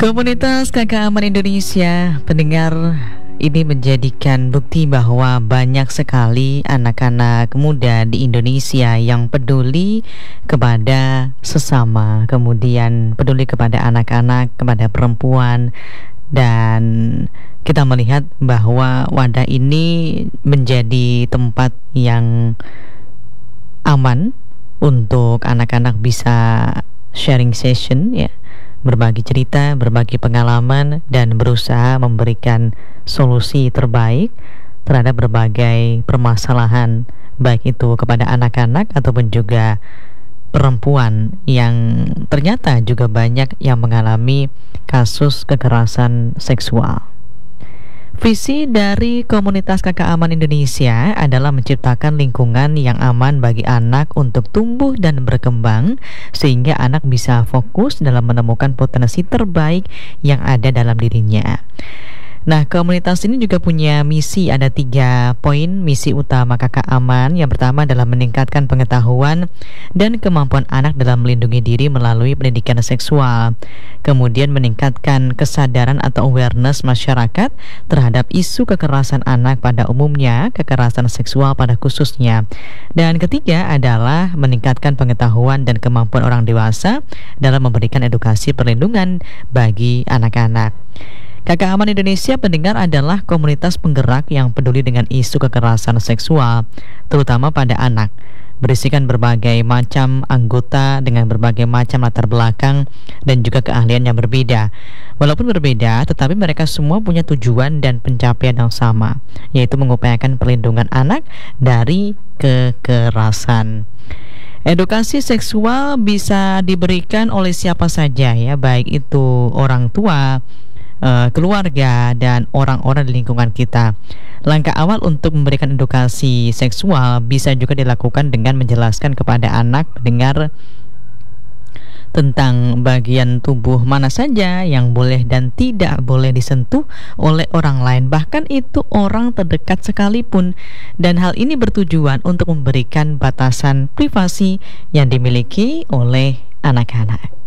Komunitas Kakak Aman Indonesia, pendengar, ini menjadikan bukti bahwa banyak sekali anak-anak muda di Indonesia yang peduli kepada sesama, kemudian peduli kepada anak-anak, kepada perempuan, dan kita melihat bahwa wadah ini menjadi tempat yang aman untuk anak-anak bisa sharing session, ya, berbagi cerita, berbagi pengalaman, dan berusaha memberikan solusi terbaik terhadap berbagai permasalahan, baik itu kepada anak-anak ataupun juga perempuan yang ternyata juga banyak yang mengalami kasus kekerasan seksual. Visi dari komunitas Kakak Aman Indonesia adalah menciptakan lingkungan yang aman bagi anak untuk tumbuh dan berkembang, sehingga anak bisa fokus dalam menemukan potensi terbaik yang ada dalam dirinya. Nah, komunitas ini juga punya misi, ada 3 poin misi utama Kakak Aman. Yang pertama adalah meningkatkan pengetahuan dan kemampuan anak dalam melindungi diri melalui pendidikan seksual. Kemudian meningkatkan kesadaran atau awareness masyarakat terhadap isu kekerasan anak pada umumnya, kekerasan seksual pada khususnya. Dan ketiga adalah meningkatkan pengetahuan dan kemampuan orang dewasa dalam memberikan edukasi perlindungan bagi anak-anak. Kakak Aman Indonesia, pendengar, adalah komunitas penggerak yang peduli dengan isu kekerasan seksual, terutama pada anak, berisikan berbagai macam anggota dengan berbagai macam latar belakang dan juga keahlian yang berbeda. Walaupun berbeda, tetapi mereka semua punya tujuan dan pencapaian yang sama, yaitu mengupayakan perlindungan anak dari kekerasan. Edukasi seksual bisa diberikan oleh siapa saja, ya, baik itu orang tua, keluarga, dan orang-orang di lingkungan kita. Langkah awal untuk memberikan edukasi seksual bisa juga dilakukan dengan menjelaskan kepada anak pendengar tentang bagian tubuh mana saja yang boleh dan tidak boleh disentuh oleh orang lain, bahkan itu orang terdekat sekalipun. Dan hal ini bertujuan untuk memberikan batasan privasi yang dimiliki oleh anak-anak.